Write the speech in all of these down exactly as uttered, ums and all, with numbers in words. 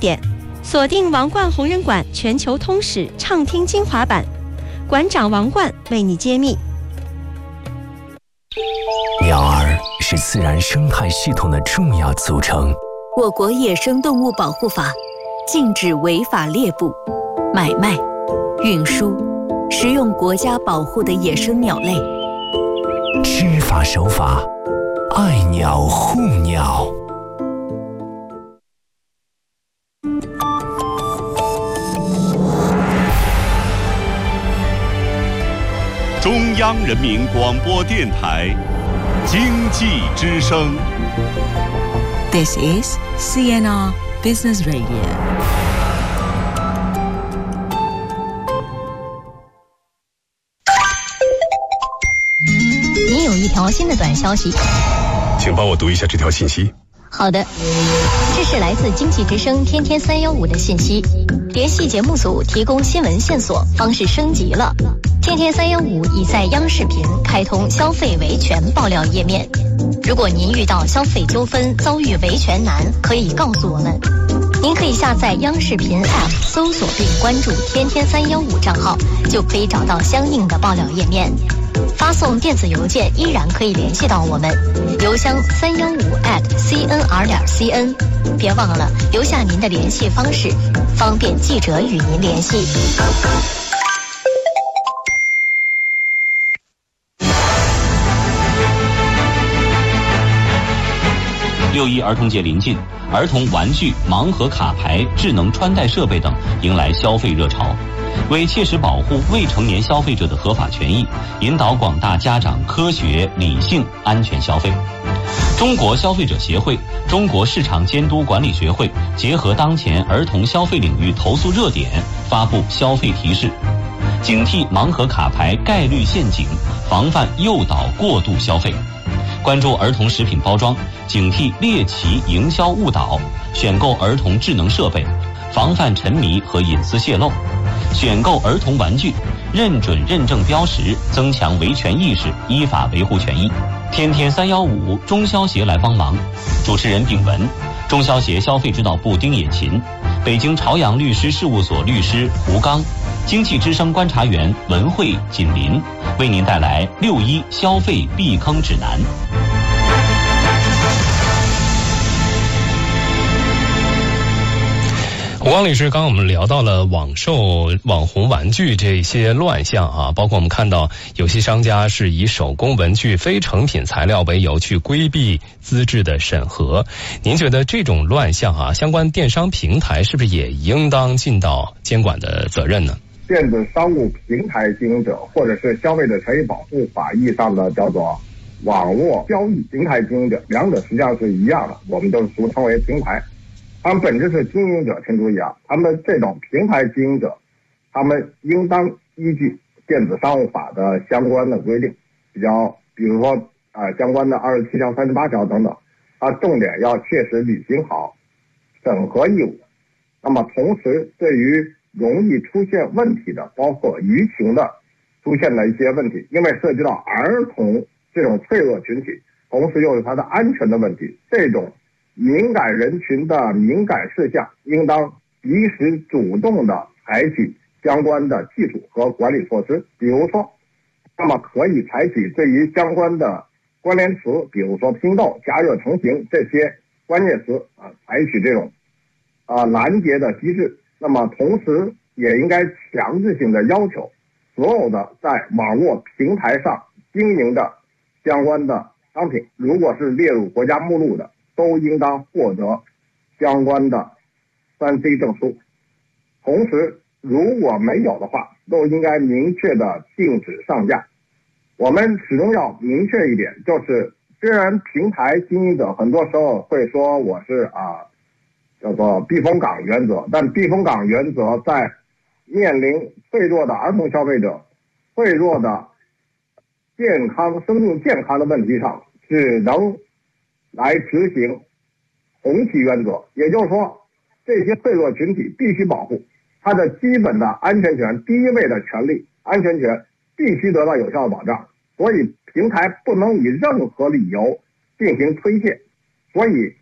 点，锁定王冠红人馆全球通史畅听精华版，馆长王冠为你揭秘。 鸟儿是自然生态系统的重要组成。 我国野生动物保护法禁止违法猎捕、买卖、运输、食用国家保护的野生鸟类。 知法守法，爱鸟护鸟。 中央人民广播电台经济之声。 This is C N R Business Radio。 您有一条新的短消息， 请帮我读一下这条信息。 好的，这是来自经济之声天天三幺五的信息，联系节目组提供新闻线索方式升级了。天天三幺五已在央视频开通消费维权爆料页面，如果您遇到消费纠纷遭遇维权难，可以告诉我们。您可以下载央视频 App， 搜索并关注天天三幺五账号，就可以找到相应的爆料页面。发送电子邮件依然可以联系到我们，邮箱三幺五 at cnr 点 cn， 别忘了留下您的联系方式，方便记者与您联系。 六一儿童节临近，儿童玩具、盲盒卡牌、智能穿戴设备等迎来消费热潮。为切实保护未成年消费者的合法权益，引导广大家长科学、理性、安全消费，中国消费者协会、中国市场监督管理学会结合当前儿童消费领域投诉热点，发布消费提示，警惕盲盒卡牌概率陷阱，防范诱导过度消费。关注儿童食品包装，警惕猎奇营销误导，选购儿童智能设备，防范沉迷和隐私泄露。选购儿童玩具，认准认证标识，增强维权意识，依法维护权益。天天三幺五中消协来帮忙，主持人秉文，中消协消费指导部丁野琴，北京朝阳律师事务所律师胡刚，经济之声观察员文慧、锦林，为您带来六一消费避坑指南。 胡光律师，刚刚我们聊到了网售、网红玩具这些乱象啊，包括我们看到有些商家是以手工文具非成品材料为由去规避资质的审核。您觉得这种乱象啊，相关电商平台是不是也应当尽到监管的责任呢？ 电子商务平台经营者或者是消费者权益保护法意义上的叫做网络交易平台经营者，两者实际上是一样的，我们都俗称为平台。他们本质是经营者，请注意啊，他们这种平台经营者，他们应当依据电子商务法的相关的规定，比较比如说啊、呃、相关的二十七条、三十八条等等，啊重点要切实履行好审核义务。那么同时，对于容易出现问题的，包括舆情的出现的一些问题，因为涉及到儿童这种脆弱群体，同时又是它的安全的问题，这种敏感人群的敏感事项应当及时主动的采取相关的技术和管理措施。比如说，那么可以采取对于相关的关联词，比如说拼豆、加热成型这些关键词啊，采取这种啊拦截的机制。那么同时也应该强制性的要求所有的在网络平台上经营的相关的商品，如果是列入国家目录的，都应当获得相关的三 C 证书。同时，如果没有的话，都应该明确的禁止上架。我们始终要明确一点，就是虽然平台经营者很多时候会说我是啊叫做避风港原则，但避风港原则在面临脆弱的儿童消费者、脆弱的健康生命健康的问题上，只能来执行红旗原则，也就是说，这些脆弱群体必须保护他的基本的安全权，第一位的权利安全权必须得到有效的保障。所以平台不能以任何理由进行推卸。所以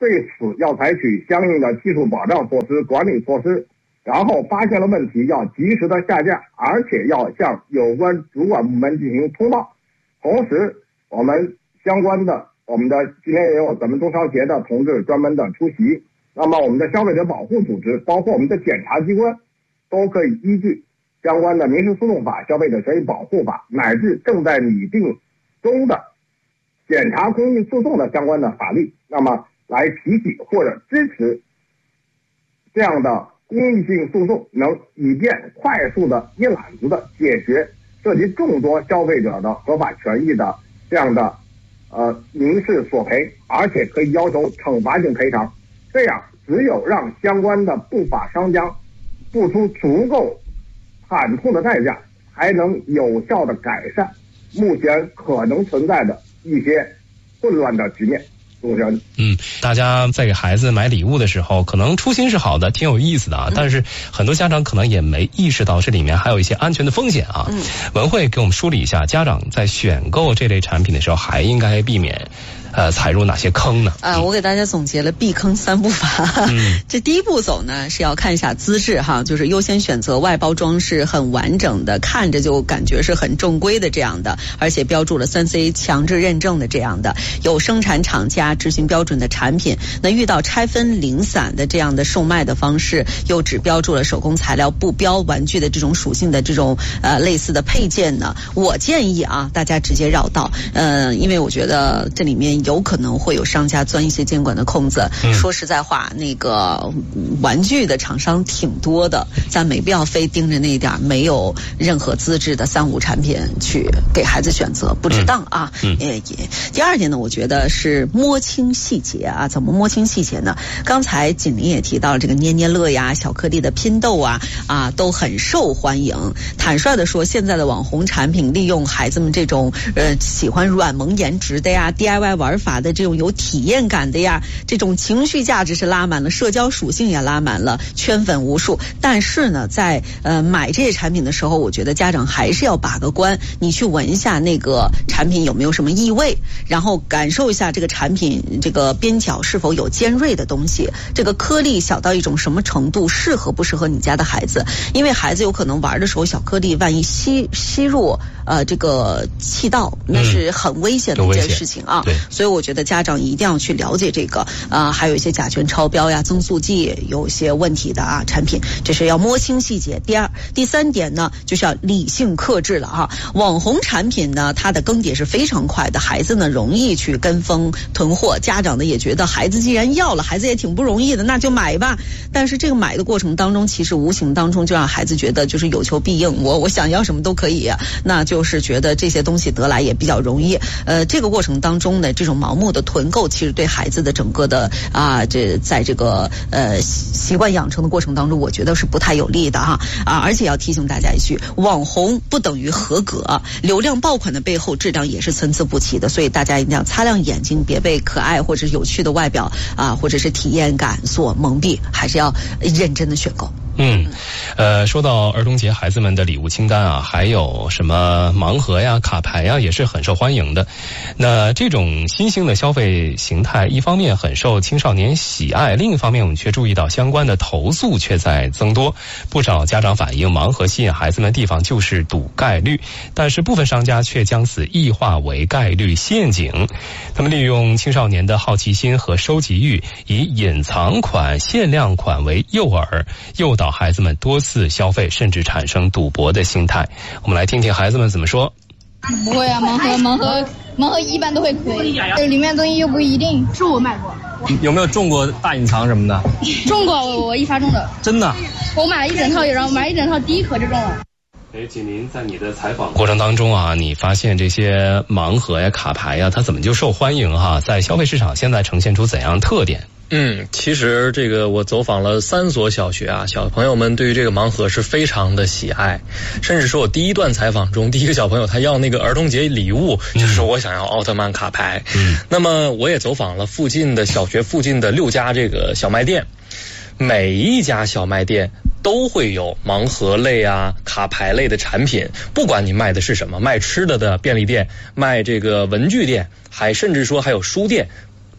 对此要采取相应的技术保障措施、管理措施，然后发现了问题要及时的下架，而且要向有关主管部门进行通报。同时，我们相关的我们的今天也有咱们中消协的同志专门的出席，那么我们的消费者保护组织，包括我们的检察机关，都可以依据相关的民事诉讼法、消费者权益保护法，乃至正在拟定中的检察公益诉讼的相关的法律，那么来提起或者支持这样的公益性诉讼，能以便快速的一揽子的解决涉及众多消费者的合法权益的这样的呃民事索赔，而且可以要求惩罚性赔偿。这样只有让相关的不法商家付出足够惨痛的代价，才能有效的改善目前可能存在的一些混乱的局面。主持人， 嗯，大家在给孩子买礼物的时候，可能初心是好的，挺有意思的啊，但是很多家长可能也没意识到这里面还有一些安全的风险啊。嗯，文慧给我们梳理一下，家长在选购这类产品的时候，还应该避免呃，踩入哪些坑呢？ 呃，我给大家总结了避坑三步法。嗯，这第一步走呢是要看一下资质哈，就是优先选择外包装是很完整的，看着就感觉是很正规的这样的，而且标注了三 C 强制认证的这样的，有生产厂家执行标准的产品。那遇到拆分零散的这样的售卖的方式，又只标注了手工材料不标玩具的这种属性的这种呃类似的配件呢，我建议啊大家直接绕道，呃，因为我觉得这里面有可能会有商家钻一些监管的空子。嗯、说实在话，那个玩具的厂商挺多的，咱没必要非盯着那一点没有任何资质的三无产品去给孩子选择，不值当啊。嗯嗯、也第二点呢，我觉得是摸清细节啊。怎么摸清细节呢？刚才锦麟也提到了这个捏捏乐呀、小颗粒的拼豆啊啊都很受欢迎。坦率的说，现在的网红产品利用孩子们这种呃喜欢软萌颜值的呀、D I Y 玩法的这种有体验感的呀，这种情绪价值是拉满了，社交属性也拉满了，圈粉无数。但是呢，在呃买这些产品的时候，我觉得家长还是要把个关，你去闻一下那个产品有没有什么异味，然后感受一下这个产品这个边角是否有尖锐的东西，这个颗粒小到一种什么程度，适合不适合你家的孩子。因为孩子有可能玩的时候小颗粒万一吸吸入呃这个气道，那是很危险的一件事情啊。嗯、所以我觉得家长一定要去了解这个啊、呃，还有一些甲醛超标呀、增速剂有些问题的啊产品，这是要摸清细节。第二、第三点呢，就是要理性克制了哈。网红产品呢，它的更迭是非常快的，孩子呢容易去跟风囤货，家长呢也觉得孩子既然要了，孩子也挺不容易的，那就买吧。但是这个买的过程当中，其实无形当中就让孩子觉得就是有求必应，我我想要什么都可以，那就是觉得这些东西得来也比较容易。呃，这个过程当中呢，这种盲目的囤购，其实对孩子的整个的啊，这在这个呃习惯养成的过程当中，我觉得是不太有利的哈啊！而且要提醒大家一句，网红不等于合格，流量爆款的背后质量也是参差不齐的，所以大家一定要擦亮眼睛，别被可爱或者是有趣的外表啊，或者是体验感所蒙蔽，还是要认真的选购。 嗯，呃，说到儿童节孩子们的礼物清单啊，还有什么盲盒呀、卡牌呀，也是很受欢迎的。那这种新兴的消费形态，一方面很受青少年喜爱，另一方面我们却注意到相关的投诉却在增多。不少家长反映，盲盒吸引孩子们的地方就是赌概率，但是部分商家却将此异化为概率陷阱。他们利用青少年的好奇心和收集欲，以隐藏款、限量款为诱饵，诱导孩子们多次消费，甚至产生赌博的心态。我们来听听孩子们怎么说。 不会啊，盲盒盲盒盲盒一般都会亏，这里面东西又不一定。是我买过。 有没有中过大隐藏什么的？ 中过，我我一发中的。 真的？ 我买了一整套，然后买了一整套，第一盒就中了。 哎，锦麟，在你的采访过程当中啊，你发现这些盲盒呀、卡牌呀，它怎么就受欢迎哈？在消费市场现在呈现出怎样特点？ 嗯，其实这个我走访了三所小学啊，小朋友们对于这个盲盒是非常的喜爱，甚至说我第一段采访中，第一个小朋友他要那个儿童节礼物，嗯、就是说我想要奥特曼卡牌。嗯，那么我也走访了附近的小学附近的六家这个小卖店，每一家小卖店都会有盲盒类啊、卡牌类的产品，不管你卖的是什么，卖吃的的便利店，卖这个文具店，还甚至说还有书店。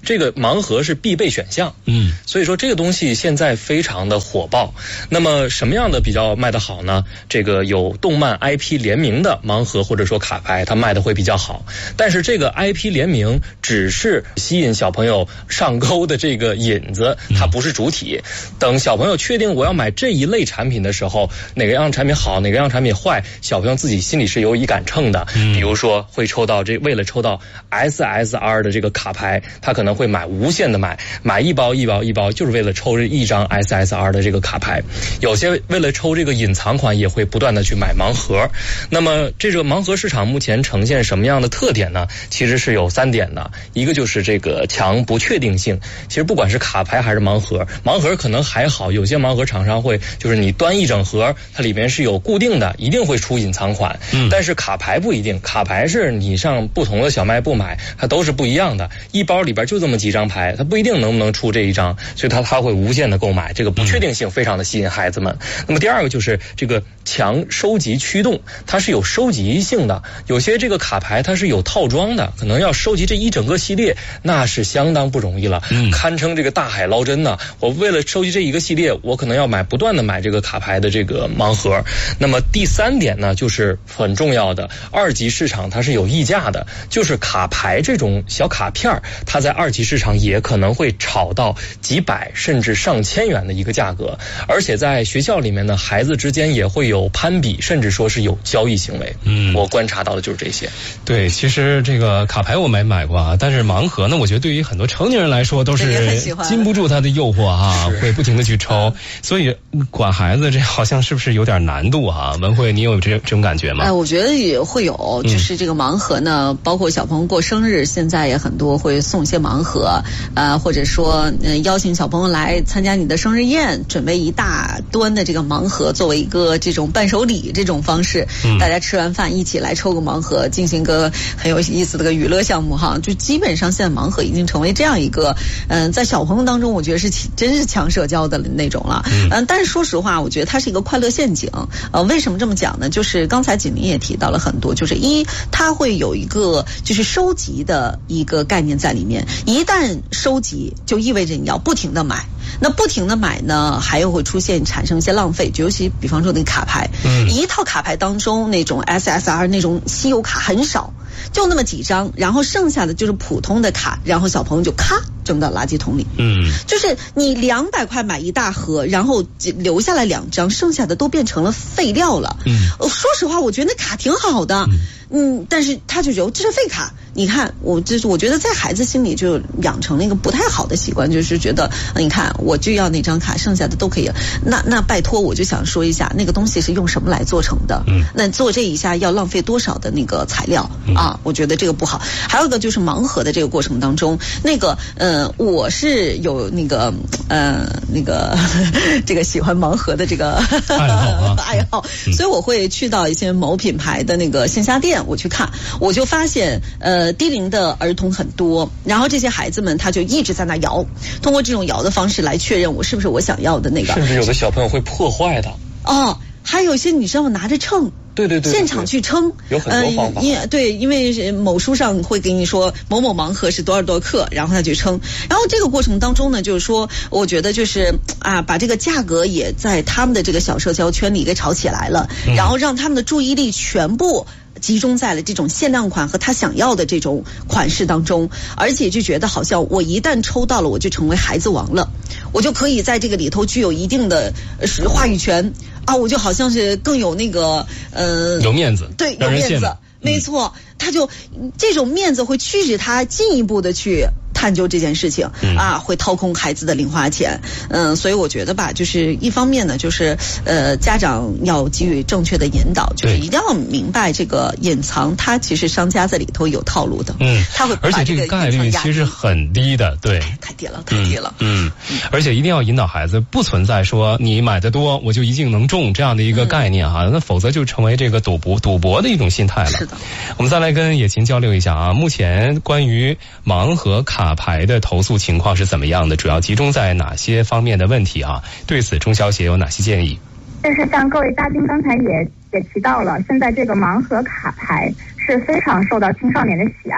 这个盲盒是必备选项。 嗯， 所以说这个东西现在非常的火爆。那么什么样的比较卖得好呢？这个有动漫 I P 联名的盲盒或者说卡牌，它卖的会比较好。但是这个 I P 联名只是吸引小朋友上钩的这个引子，它不是主体。等小朋友确定我要买这一类产品的时候，哪个样产品好，哪个样产品坏，小朋友自己心里是有一杆秤的。比如说会抽到这，为了抽到 S S R 的这个卡牌，他可能会买无限的买，买一包一包一包，就是为了抽这一张 S S R 的这个卡牌。有些为了抽这个隐藏款，也会不断的去买盲盒。那么这个盲盒市场目前呈现什么样的特点呢？其实是有三点的，一个就是这个强不确定性。其实不管是卡牌还是盲盒，盲盒可能还好，有些盲盒厂商会就是你端一整盒，它里面是有固定的，一定会出隐藏款。嗯，但是卡牌不一定，卡牌是你上不同的小卖部买，它都是不一样的，一包里边就这么几张牌，它不一定能不能出这一张，所以它它会无限的购买，这个不确定性非常的吸引孩子们。那么第二个就是这个强收集驱动，它是有收集性的，有些这个卡牌它是有套装的，可能要收集这一整个系列，那是相当不容易了，嗯，堪称这个大海捞针呢。我为了收集这一个系列，我可能要买不断的买这个卡牌的这个盲盒。那么第三点呢，就是很重要的，二级市场它是有溢价的，就是卡牌这种小卡片，它在二级市场也可能会炒到几百甚至上千元的一个价格，而且在学校里面呢，孩子之间也会有攀比，甚至说是有交易行为。嗯，我观察到的就是这些。 对，其实这个卡牌我没买过啊，但是盲盒呢，我觉得对于很多成年人来说都是禁不住它的诱惑啊，会不停的去抽，所以管孩子这好像是不是有点难度啊？文慧，你有这这种感觉吗？ 哎，我觉得也会有，就是这个盲盒呢，嗯、包括小朋友过生日，现在也很多会送一些盲盒，呃，或者说、呃、邀请小朋友来参加你的生日宴，准备一大端的这个盲盒作为一个这种伴手礼这种方式，嗯、大家吃完饭一起来抽个盲盒，进行个很有意思的个娱乐项目哈。就基本上现在盲盒已经成为这样一个，嗯、呃，在小朋友当中，我觉得是真是强社交的那种了。嗯、呃，但是说实话，我觉得它是一个快乐陷阱。呃，为什么这么讲呢？就是刚才锦麟也提到了很多，就是一，它会有一个就是收集的一个概念在里面。一旦收集，就意味着你要不停的买。那不停的买呢，还有会出现产生一些浪费，尤其比方说那个卡牌，嗯，一套卡牌当中那种 S S R 那种稀有卡很少，就那么几张，然后剩下的就是普通的卡，然后小朋友就咔扔到垃圾桶里。嗯，就是你两百块买一大盒，然后留下来两张，剩下的都变成了废料了。嗯，说实话，我觉得那卡挺好的，嗯，嗯但是他就觉得这是废卡。你看，我就是我觉得在孩子心里就养成了一个不太好的习惯，就是觉得你看我就要那张卡，剩下的都可以。那那拜托，我就想说一下，那个东西是用什么来做成的？嗯，那做这一下要浪费多少的那个材料啊？我觉得这个不好。还有一个就是盲盒的这个过程当中，那个呃，我是有那个呃那个这个喜欢盲盒的这个爱好啊爱好，所以我会去到一些某品牌的那个线下店，我去看，我就发现呃。呃，低龄的儿童很多，然后这些孩子们他就一直在那摇，通过这种摇的方式来确认我是不是我想要的那个。 甚至有的小朋友会破坏的。 哦，还有一些你知道吗？拿着秤。 对对 对, 对， 现场去称， 有很多方法。 呃、因对，因为某书上会给你说某某盲盒是多少多少克，然后他去称。然后这个过程当中呢，就是说，我觉得就是啊，把这个价格也在他们的这个小社交圈里给炒起来了，嗯、然后让他们的注意力全部集中在了这种限量款和他想要的这种款式当中，而且就觉得好像我一旦抽到了，我就成为孩子王了，我就可以在这个里头具有一定的话语权。啊，我就好像是更有那个呃， 有面子， 对，有面子，没错，他就这种面子会驱使他进一步的去探究这件事情、嗯、啊，会掏空孩子的零花钱，嗯，所以我觉得吧，就是一方面呢，就是呃，家长要给予正确的引导，就是一定要明白这个隐藏，它其实商家在里头有套路的， 嗯， 他会把而且这个概率其实很低的，对， 太低了，太低了， 嗯，嗯而且一定要引导孩子，不存在说你买的多我就一定能中这样的一个概念哈、嗯，那否则就成为这个赌博赌博的一种心态了。 是的， 我们再来跟野琴交流一下啊，目前关于盲盒卡牌的投诉情况是怎么样的？主要集中在哪些方面的问题啊？对此中消协有哪些建议？ 就是像各位嘉宾刚才也也提到了，现在这个盲盒卡牌是非常受到青少年的喜爱。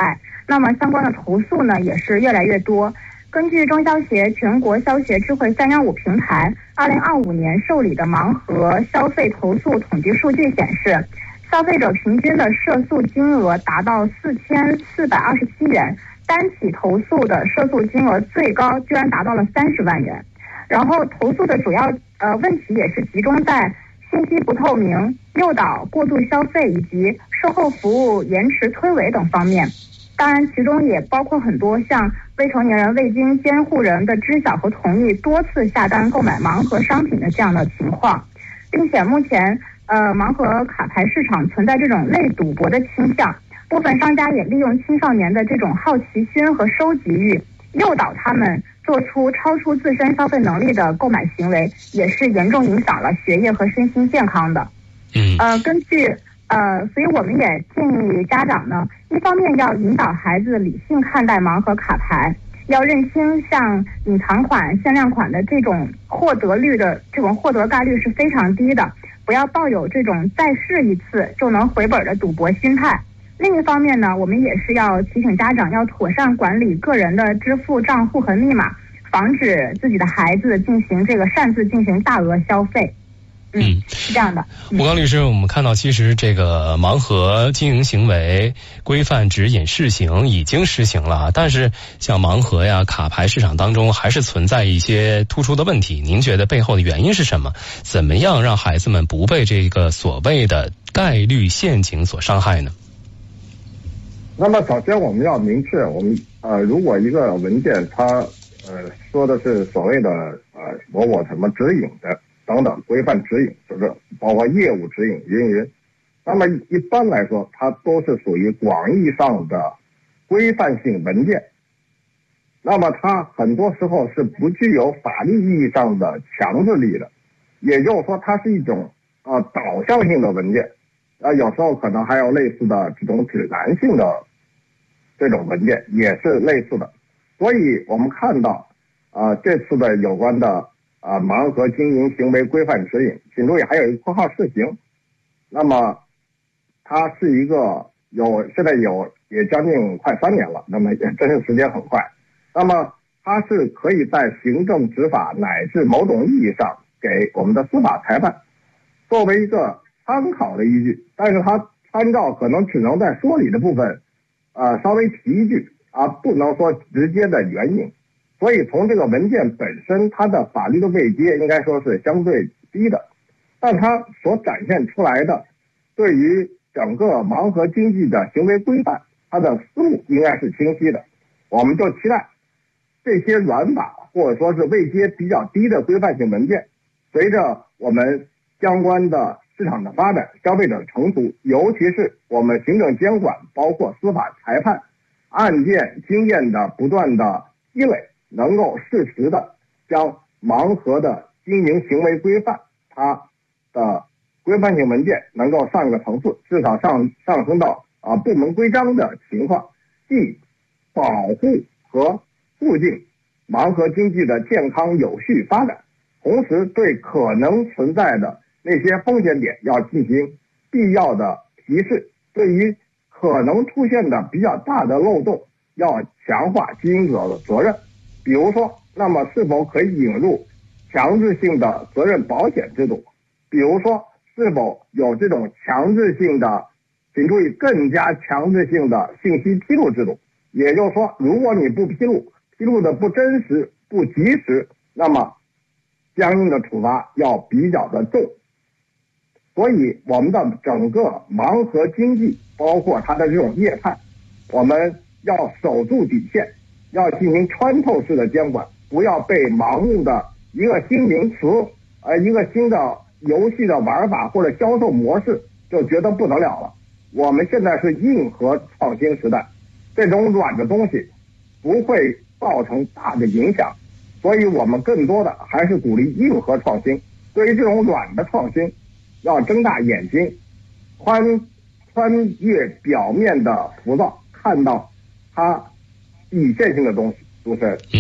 那么相关的投诉呢也是越来越多。根据中消协全国消协智慧三幺五平台二零二五年受理的盲盒消费投诉统计数据显示，消费者平均的涉诉金额达到四千四百二十七元，单起投诉的涉诉金额最高居然达到了三十万元。然后投诉的主要呃问题也是集中在信息不透明、诱导过度消费以及售后服务延迟推诿等方面。当然，其中也包括很多像未成年人未经监护人的知晓和同意多次下单购买盲盒商品的这样的情况，并且目前呃盲盒卡牌市场存在这种类赌博的倾向，部分商家也利用青少年的这种好奇心和收集欲，诱导他们做出超出自身消费能力的购买行为，也是严重影响了学业和身心健康的。 嗯， 呃，根据呃，所以我们也建议家长呢，一方面要引导孩子理性看待盲盒卡牌，要认清像隐藏款、限量款的这种获得率的这种获得概率是非常低的，不要抱有这种再试一次就能回本的赌博心态。另一方面呢，我们也是要提醒家长要妥善管理个人的支付账户和密码，防止自己的孩子进行这个擅自进行大额消费。嗯，是这样的。 吴刚律师，我们看到其实这个盲盒经营行为规范指引试行已经实行了，但是像盲盒呀、卡牌市场当中还是存在一些突出的问题。您觉得背后的原因是什么？怎么样让孩子们不被这个所谓的概率陷阱所伤害呢？ 那么首先我们要明确，我们呃，如果一个文件它呃说的是所谓的呃某某什么指引的等等规范指引，就是包括业务指引云云，那么一般来说它都是属于广义上的规范性文件，那么它很多时候是不具有法律意义上的强制力的，也就是说它是一种呃导向性的文件，啊、呃、有时候可能还有类似的这种指南性的这种文件也是类似的。所以我们看到啊、呃、这次的有关的啊，盲盒经营行为规范指引，请注意还有一个括号试行。那么，它是一个有现在有也将近快三年了，那么也真是时间很快。那么，它是可以在行政执法乃至某种意义上给我们的司法裁判作为一个参考的依据，但是它参照可能只能在说理的部分，呃，稍微提一句啊，不能说直接的援引。所以从这个文件本身，它的法律的位阶应该说是相对低的，但它所展现出来的对于整个盲盒经济的行为规范，它的思路应该是清晰的。我们就期待这些软法或者说是位阶比较低的规范性文件，随着我们相关的市场的发展、消费者的成熟，尤其是我们行政监管包括司法裁判案件经验的不断的积累，能够适时的将盲盒的经营行为规范它的规范性文件能够上一个层次，至少上上升到啊部门规章的情况，既保护和促进盲盒经济的健康有序发展，同时对可能存在的那些风险点要进行必要的提示，对于可能出现的比较大的漏洞要强化经营者的责任。比如说，那么是否可以引入强制性的责任保险制度？比如说，是否有这种强制性的，请注意更加强制性的信息披露制度？也就是说，如果你不披露，披露的不真实、不及时，那么相应的处罚要比较的重。所以，我们的整个盲盒经济，包括它的这种业态，我们要守住底线。要进行穿透式的监管，不要被盲目的一个新名词，呃，一个新的游戏的玩法或者销售模式就觉得不得了了。我们现在是硬核创新时代，这种软的东西不会造成大的影响，所以我们更多的还是鼓励硬核创新。对于这种软的创新，要睁大眼睛，穿穿越表面的浮躁，看到它底线性的东西，主持人。 嗯，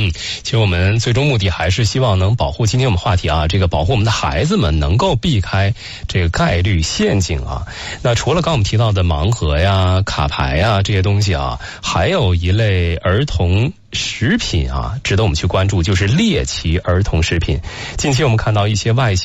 其实我们最终目的还是希望能保护今天我们话题啊，这个保护我们的孩子们能够避开这个概率陷阱啊。那除了刚我们提到的盲盒呀、卡牌呀这些东西啊，还有一类儿童食品啊，值得我们去关注，就是猎奇儿童食品。近期我们看到一些外形